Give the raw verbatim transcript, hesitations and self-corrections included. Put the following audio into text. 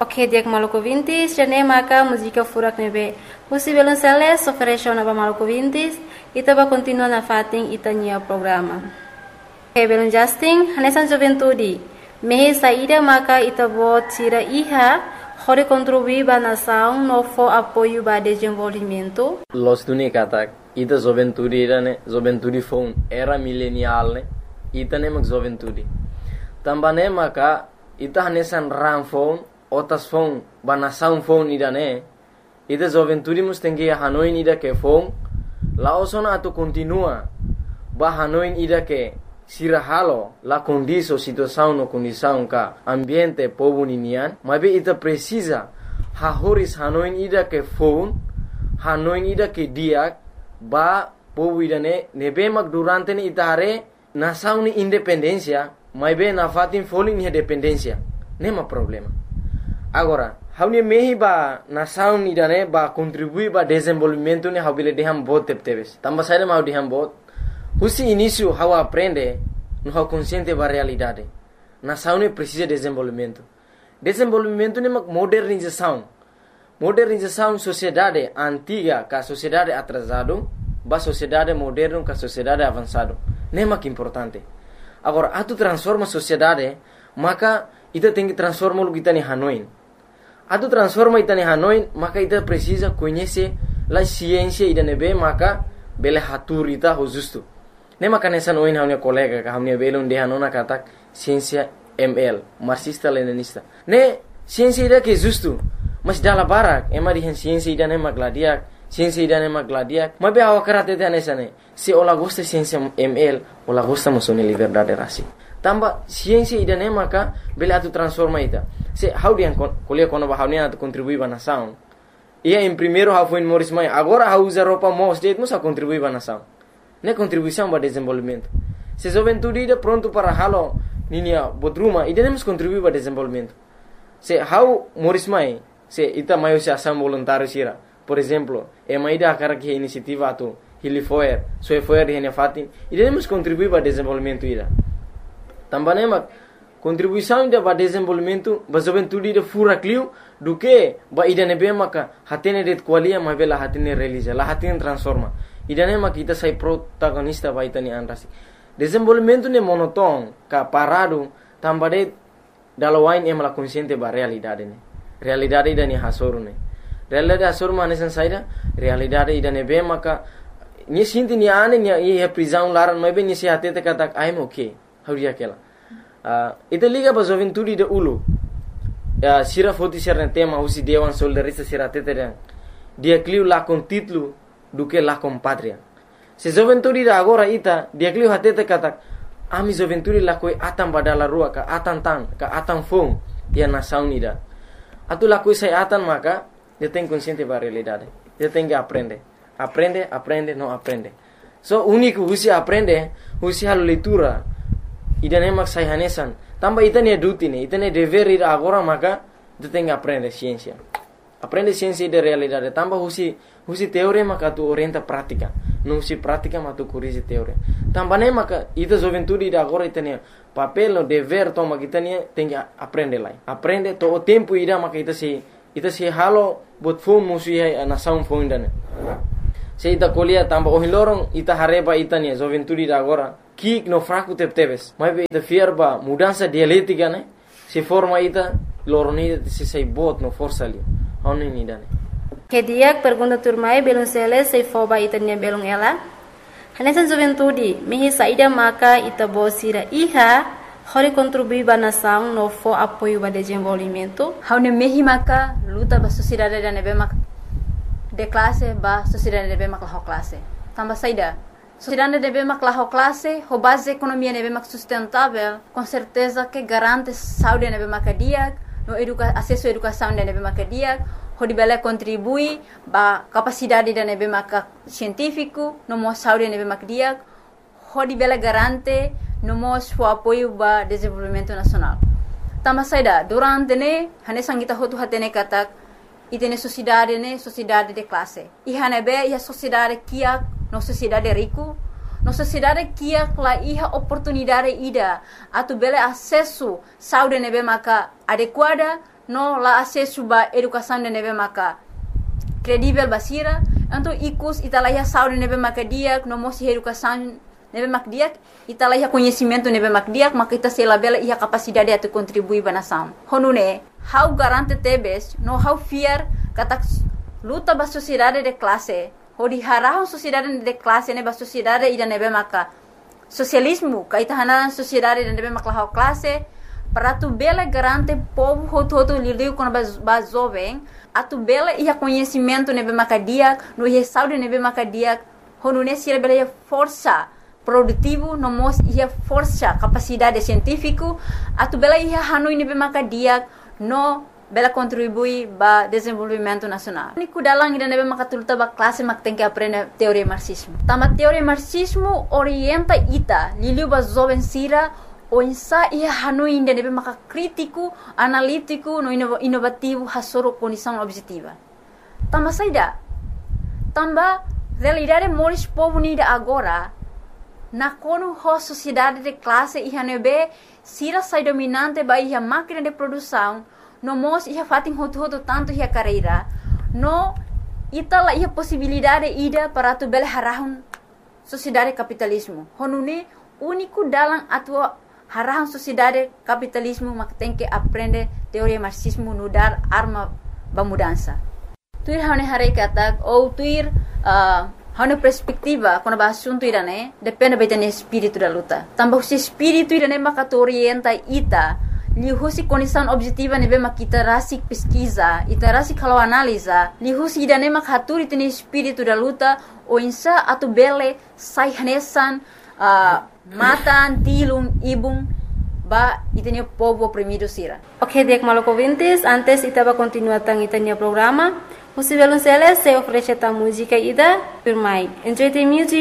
Ok, diak Maluku Vintis, jane maka música furak nebe. Husi belum seles, ofereção na Maluku Vintis, ita ba continua na fating ita nia programa. Ok, belum Justin, hanesan juventude. Mehe saída maka ita bo tira iha, hore contribuir ba nação no fo apoio ba desenvolvimento. Los tuni katak, ita juventude ira ne, juventude phone era milenial ne, ita ne mak juventude. Tambane maka ita hanesan ram phone, otas phone ba nação phone ira ne, ita juventude mus tengi Hanoi ida ke phone, laosona atu continua ba Hanoi ida ke sirahalo la condiso situação no condição ka ambiente povo ninian, mas ita precisa ha horis Hanoi ida ke phone, Hanoi ida ke diak ba povo ida ne nebe mak durante ni ita hare nação ni independência, mas be na fatin foling ni dependência, nema problema. Agora, haune mehi ba nação ni dane ba contribuir ba desenvolvimento ni habile deham bot tepteves. Tamba saída mau deham bot. Husi início how aprende no how consciente ba realidade. Nação ni precisa desenvolvimento. Desenvolvimento ni mak modernização. Modernização sociedade antiga ka sociedade atrasado ba sociedade moderno ka sociedade avançado. Nem mak importante. Agora, atu transforma sociedade, maka ita tem que transformar o que está em Hanoi. Atu transforma ita em Hanoi, maka ita precisa conhecer a ciência ida nebe, maka bele hatur ita ho justo. Ne maka nessa noin hamnia colega, ka hamnia belon de Hanona katak ciência M L, marxista leninista. Ne ciência ida que justo, mas dala barak, ema di ciência ida ne magladiak, ciência ida ne magladiak, mas be awa karate te nessa ne. Se ola gosta ciência M L, ola gosta musone liberdade rasi. Tamba ciência ida ne maka bele atu transforma ita. Se how dia kuliah kono ba haunia atu contribui ba nação. Ia em primeiro how foi Morris Mai, agora how usa roupa mos de musa contribui ba nação. Ne contribuição ba desenvolvimento. Se juventude ida pronto para halo ninia bodruma, ida nemos contribui ba desenvolvimento. Se how Morris Mai, se ita maio se ação voluntário sira. Por exemplo, e mai da cara que iniciativa atu Hilifoer, so foer de fatin, ida nemos contribui ba desenvolvimento ida. Também mak contribuição ida ba desenvolvimento ba juventude ida fura clio do que ba ida nebe maka hatene det qualia ma bela hatene realiza la hatene transforma ida ne mak ita sai protagonista ba itani anrasi desenvolvimento ne monoton ka parado tambade dalawain em la consciente ba realidade ne realidade ida ni hasoru ne realidade hasoru mane san saida realidade ida nebe maka ni sinti ni ane ni e prisão laran ma be ni se hatete katak I'm okay how dia kela. Uh, ita liga ba juventude de ulu uh, sira foti sira tema usi dewan soldarista sira teteren dia clio la con titlu do que la com patria se juventude da agora ita dia clio hatete katak ami juventude la koi atam badala rua ka atan tan ka atam fom dia nação nida atu la koi sai atan maka dia tem consciente ba realidade dia tem que aprender aprende aprende não aprende so único usi aprende usi hal leitura ida ne mak sai hanesan tamba ita ne duty ne ita ne dever ida agora maka tu tem que aprender ciência aprende ciência de realidade tamba husi husi teoria maka tu orienta prática não husi prática mas tu corrige teoria tamba ne maka ita juventude ida agora ita ne papel no dever toma kita ne tem que aprender lá aprende to o tempo ida maka ita se ita se halo bot fom musi a nação fom ida ne se ita colia tamba o hilorong ita hareba ita ne juventude ida agora que no fraco tepteves mas be interfere ba mudança dialética né se forma ita loronida se sai bot no força ali oni ni dane Que dia pergunta turmai belum sele se foba ita nia belum ela hanesan juventude mehi saída maka ita bosira iha hori contribuir ba nação no fo apoio ba desenvolvimento haune mehi maka luta ba sociedade da nebe mak de classe ba sociedade nebe mak la classe tamba saída sociedade nebe mak la classe ho base economia nebe mak sustentável com certeza que garante saúde nebe mak dia no educa acesso à educação nebe mak dia ho dibela contribui ba capacidade da nebe mak científico no mo saúde nebe mak dia ho dibela garante no mo o apoio ba desenvolvimento nacional tamba saída durante ne hane sangita ho tu hatene katak itene sociedade ne sociedade de classe e hanebe e a sociedade kia no sociedade rico no sociedade kia la iha oportunidade ida atu bele acesso saúde nebe maka adequada no la acesso ba educação de nebe maka credível basira, então icus italaya saúde nebe maka diak, no mosi educação nebe mak diak, italaya conhecimento nebe mak diak, maka ita sela bela ia capacidade atu contribuir ba nação. Honune, how garante tebes, no how fear kata luta ba sociedade de classe, ho di harahon sociedade de classe ne ba sociedade ida nebe maka socialismo, kaita hanaran sociedade de nebe mak la classe, para tu bela garante povo hoto hoto lidiu com ba jovem, atu bela ia conhecimento nebe maka diak, no ia saúde nebe maka diak, honune sira bela ia força produtivo, no mos ia força capacidade científico, atu bela ia hanui nebe maka diak, no bela contribui ba desenvolvimento nacional. Ni kudalang ida nebe maka tuluta ba classe mak tem que aprender teoria marxismo. Tama teoria marxismo orienta ita liliu ba jovem sira o insa ia hanui ida nebe maka crítico, analítico, no inovativo hasoro condição objetiva. Tama saida. Tamba realidade moris povo nida agora na kono ho sociedade de classe ia nebe sira sai dominante ba ia máquina de produção, no mos ia fatin hoto hoto tanto ia carreira, no itala ia possibilidade ida para tu bela harahun sociedade capitalismo. Honune único dalam atua harahun sociedade capitalismo mak tem que aprender teoria marxismo no dar arma ba mudança. Tuir hane hare katak ou tuir uh, hane perspectiva quando ba assunto irane depende betane espírito da luta. Tambah se espírito irane mak orienta ita lihusi condição objetiva nebe mak kita rasik pesquisa, ita rasik kalau analisa, lihusi idane mak haturi tene espírito da luta o insa atu bele sai hanesan uh, matan tilum ibung ba itene povo oprimido sira. Ok, dek maloko ouvintes, antes itaba continuar tang itanya programa. Musivelun Celes se oferece ta música ida, Pirmai. Enjoy the music.